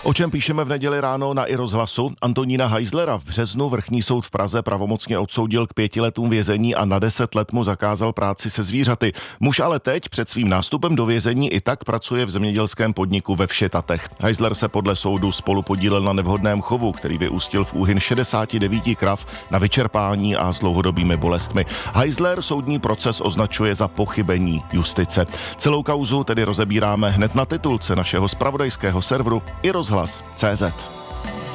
O čem píšeme v neděli ráno na iRozhlasu? Antonína Heislera v březnu vrchní soud v Praze pravomocně odsoudil k 5 letům vězení a na 10 let mu zakázal práci se zvířaty. Muž ale teď před svým nástupem do vězení i tak pracuje v zemědělském podniku ve Všitatech. Heisler se podle soudu spolupodílel na nevhodném chovu, který vyústil v úhyn 69 krav, na vyčerpání a s dlouhodobými bolestmi. Heisler soudní proces označuje za pochybení justice. Celou kauzu tedy rozebíráme hned na titulce našeho zpravodajského serveru iRozhlas.cz.